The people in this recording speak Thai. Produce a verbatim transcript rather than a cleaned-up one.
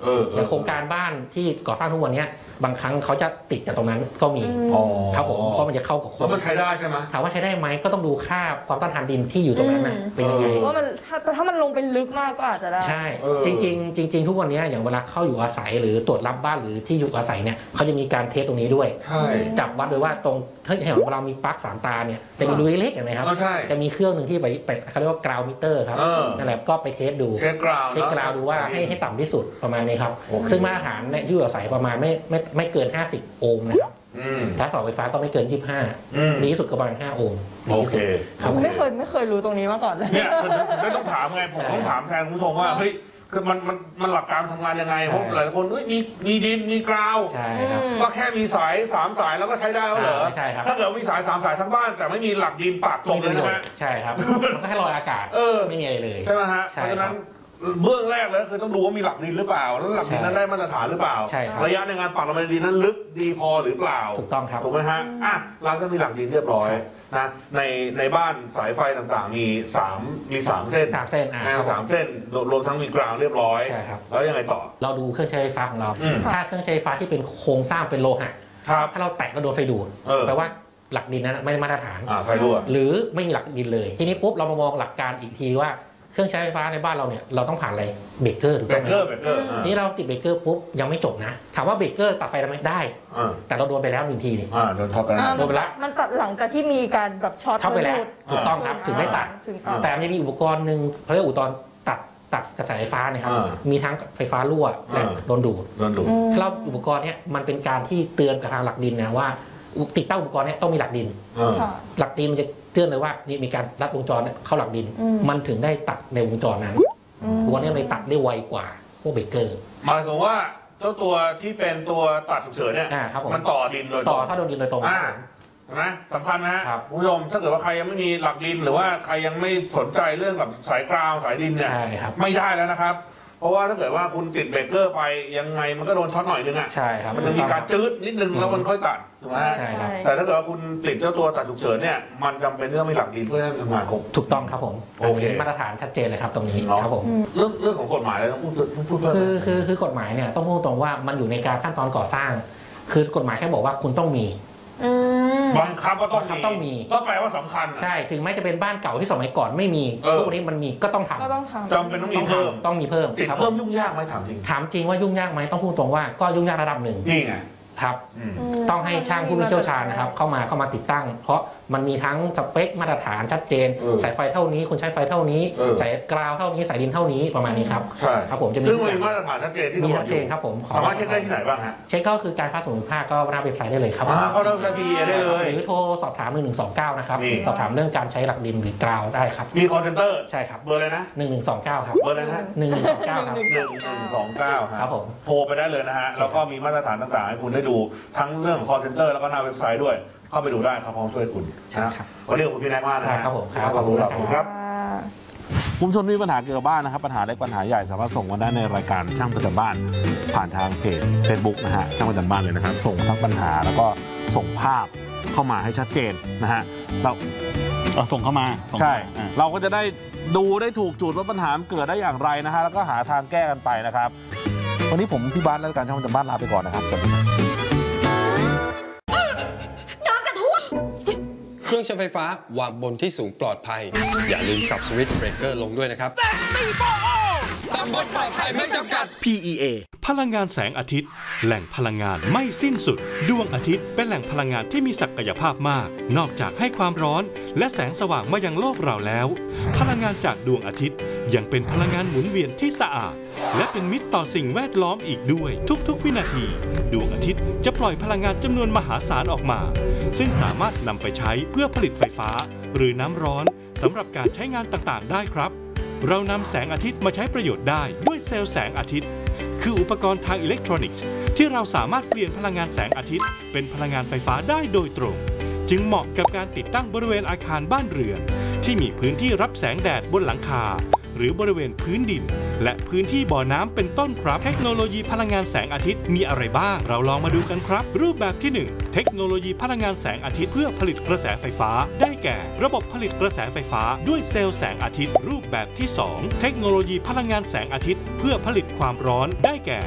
อย่างโครงการบ้านที่ก่อสร้างทุกวันนี้บางครั้งเขาจะติดจากตรงนั้นก็มีครับผมเพราะมันจะเข้ากับคนมันใช้ได้ใช่ไหมถามว่าใช้ได้ไหมก็ต้องดูค่าความต้านทานดินที่อยู่ตรงนั้นนะเป็นยังไงว่ามันถ้าถ้ามันลงเป็นลึกมากก็อาจจะได้ใช่จริงๆจริงๆทุกวันนี้อย่างเวลาเข้าอยู่อาศัยหรือตรวจรับบ้านหรือที่อยู่อาศัยเนี่ยเขาจะมีการเทสตรงนี้ด้วยจับวัดโดยว่าตรงถ้าเห็นเรามีปลั๊กสามตาเนี่ยจะมีรูเล็กๆเห็นไหมครับจะมีเครื่องหนึ่งที่ไปไปเขาเรียกว่ากราวมิเตอร์ครับนั่นแหละก็ไปเทสดูเช็คกราวเช็คกราวดูว่าให้ให้ต่ำที่สุดประมาณนี้ครับซึ่งมาตรฐานเนี่ยอยู่อาศัยประมาณไม่ไม่ไม่เกินห้าสิบโอห์มนะครับถ้าเสาไฟฟ้าก็ไม่เกินยี่สิบห้าดีที่สุดก็ประมาณห้าโอห์มโอเคไม่เคยไม่เคยรู้ตรงนี้มาก่อนเลยเนี่ยไม่ต้องถามไงผมต้องถามแทนคุณผู้ชมว่าเฮ้ยคือมันมันมันหลักการทำงานยังไงเพราะหลายคนเอ้ยมีมีดินมีกราวใช่ครับก็แค่มีสายสามสายแล้วก็ใช้ได้แล้วเหรอใช่ครับถ้าเกิดมีสายสามสายทั้งบ้านแต่ไม่มีหลักดินปากจมเลยนะฮะใช่ครับมันก็แค่ลอยอากาศไม่มีอะไรเลยใช่ไหมฮะเพราะฉะนั้นเบื้องแรกเลยคือต้องดูว่ามีหลักดินหรือเปล่าแล้วหลักดินนั้นได้มาตรฐานหรือเปล่าระยะในงานปักลงไปในดินนั้นลึกดีพอหรือเปล่าถูกต้องครับถูกไหมฮะอ่ะเราก็มีหลักดินเรียบร้อยนะในในบ้านสายไฟต่างๆมีสามมีสามเส้นสามเส้นอ่าสามเส้นรวมทั้งมีกราวเรียบร้อยใช่ครับแล้วยังไงต่อเราดูเครื่องใช้ไฟฟ้าของเราถ้าเครื่องใช้ไฟฟ้าที่เป็นโครงสร้างเป็นโลหะถ้าเราแตะแล้วโดนไฟดูดแปลว่าหลักดินนั้นไม่ได้มาตรฐานไฟรั่วหรือไม่มีหลักดินเลยทีนี้ปุ๊บเรามามองหลักการอีกทีว่าเครื่องใช้ไฟฟ้าในบ้านเราเนี่ยเราต้องผ่านอะไรเบรกเกอร์ถูกต้องไหมเบรกเกอร์เบรกเกอร์นี่เราติดเบรกเกอร์ปุ๊บยังไม่จบนะถามว่าเบรกเกอร์ตัดไฟได้ไหมได้แต่เราโดนไปแล้วหนึ่งทีนี่โดนท็อปไปแล้วโดนไปแล้วมันตัดหลังจากที่มีการแบบช็อตไปแล้วถูกต้องครับถึงได้ตัดแต่มันจะมีอุปกรณ์หนึ่งเขาเรียกอุปกรณ์ตัดตัดกระแสไฟฟ้านะครับมีทั้งไฟฟ้ารั่วและโดนดูดถ้าเราอุปกรณ์เนี้ยมันเป็นการที่เตือนกับทางหลักดินนะว่าติดตั้งอุปกรณ์เนี้ยต้องมีหลักดินหลักดินมันจะเตือนเลยว่านี่มีการรัดวงจรเข้าหลักดินมันถึงได้ตัดในวงจรนั้นตัวนี้เลยตัดได้ไวกว่าพวกเบรกเกอร์หมายถึงว่าเจ้าตัวที่เป็นตัวตัดฉุกเฉินเนี่ยมันต่อดินโดยต่อเข้าโดนดินโดยตรงใช่ไหมสำคัญนะคุณผู้ชมถ้าเกิดว่าใครยังไม่มีหลักดินหรือว่าใครยังไม่สนใจเรื่องกับสายกราวสายดินเนี่ยไม่ได้แล้วนะครับเพราะว่าถ้าเกิดว่าคุณติดเบรกเกอร์ไปยังไงมันก็โดนช็อตหน่อยนึงอ่ะใช่ครับมันจะมีการจืดนิดนึงแล้วมันค่อยตัดถูกไหมใช่ครับแต่ถ้าเกิดว่าคุณติดเจ้าตัวตัดฉุกเฉินเนี่ยมันจำเป็นเรื่องมีหลักดินเพื่อให้ทำงานครบถูกต้องครับผมโอเคมาตรฐานชัดเจนเลยครับตรงนี้ครับผมเรื่องเรื่องของกฎหมายเลยต้องพูดพูดเพิ่มคือคือคือกฎหมายเนี่ยต้องพูดตรงว่ามันอยู่ในการขั้นตอนก่อสร้างคือกฎหมายแค่บอกว่าคุณต้องมีบังคับว่าต้องมีต้องมีก็แปลว่าสำคัญใช่ถึงแม้จะเป็นบ้านเก่าที่สมัยก่อนไม่มีพวกนี้มันมีก็ต้องทำก็ต้องทำจำเป็นต้องมีเพิ่มต้องมีเพิ่มติดเพิ่มยุ่งยากไหมถามจริงถามจริงว่ายุ่งยากไหมต้องพูดตรงว่าก็ยุ่งยากระดับหนึ่งนี่ไงครับต้องให้ช่างผู้มีเชี่ยวชาญนะครับเข้ามาเข้ามาติดตั้งเพราะมันมีทั้งสเปคมาตรฐานชัดเจนสายไฟเท่านี้คุณใช้ไฟเท่านี้สายกราวเท่านี้สายดินเท่านี้ประมาณนี้ครับครับผมจะมีซึ่งมีมาตรฐานชัดเจนที่มีชัดเจนครับผมสามารถเช็คได้ที่ไหนบ้างฮะเช็คก็คือการฟ้าสูงภาคก็หน้าเว็บไซต์ได้เลยครับเข้าเริ่มได้พีได้เลยหรือโทรสอบถามหนึ่งหนึ่งสองเก้านะครับสอบถามเรื่องการใช้หลักดินหรือกราวได้ครับมี call center ใช่ครับเบอร์เลยนะหนึ่งหนึ่งสองเก้าครับเบอร์เลยนะหนึ่งหนึ่งสองเก้าครับหนึ่งหนึ่งสองเก้าครับผมโทรไปได้เลยนะฮะแล้วก็มีมาตรฐานต่างๆให้คุณได้ดูทั้งเรื่อง call center แล้วก็หน้าเว็บไซต์ด้วยเข้าไปดูได้ครับพร้อมช่วยคุณนะครับวันนี้ขอบคุณพี่แน็กมากนะครับผมครับขอบคุณครับคุณผู้ชมมีปัญหาเกี่ยวกับบ้านนะครับปัญหาเล็กปัญหาใหญ่สามารถส่งมาได้ในรายการช่างประจำบ้านผ่านทางเพจ Facebook นะฮะช่างประจำบ้านเลยนะครับส่งทั้งปัญหาแล้วก็ส่งภาพเข้ามาให้ชัดเจนนะฮะเราเราส่งเข้ามาใช่เราก็จะได้ดูได้ถูกจุดว่าปัญหาเกิดได้อย่างไรนะฮะแล้วก็หาทางแก้กันไปนะครับวันนี้ผมพี่บ้านและการช่างประจำบ้านลาไปก่อนนะครับสวัสดีครับเครื่องใช้ไฟฟ้าวางบนที่สูงปลอดภัยอย่าลืมสับสวิตช์เบรกเกอร์ลงด้วยนะครับตำบลปลอดภัยไม่จำกัดพี อี เอ พลังงานแสงอาทิตย์แหล่งพลังงานไม่สิ้นสุดดวงอาทิตย์เป็นแหล่งพลังงานที่มีศักยภาพมากนอกจากให้ความร้อนและแสงสว่างมายังโลกเราแล้วพลังงานจากดวงอาทิตย์ยังเป็นพลังงานหมุนเวียนที่สะอาดและเป็นมิตรต่อสิ่งแวดล้อมอีกด้วยทุกๆวินาทีดวงอาทิตย์จะปล่อยพลังงานจำนวนมหาศาลออกมาซึ่งสามารถนำไปใช้เพื่อผลิตไฟฟ้าหรือน้ำร้อนสำหรับการใช้งานต่างๆได้ครับเรานำแสงอาทิตย์มาใช้ประโยชน์ได้ด้วยเซลล์แสงอาทิตย์คืออุปกรณ์ทางอิเล็กทรอนิกส์ที่เราสามารถเปลี่ยนพลังงานแสงอาทิตย์เป็นพลังงานไฟฟ้าได้โดยตรงจึงเหมาะกับการติดตั้งบริเวณอาคารบ้านเรือนที่มีพื้นที่รับแสงแดดบนหลังคาหรือบริเวณพื้นดินและพื้นที่บ่อน้ำเป็นต้นครับเทคโนโลยีพลังงานแสงอาทิตย์มีอะไรบ้างเราลองมาดูกันครับรูปแบบที่หนึ่งเทคโนโลยีพลังงานแสงอาทิตย์เพื่อผลิตกระแสไฟฟ้าได้แก่ระบบผลิตกระแสไฟฟ้าด้วยเซลล์แสงอาทิตย์รูปแบบที่สองเทคโนโลยีพลังงานแสงอาทิตย์เพื่อผลิตความร้อนได้แก่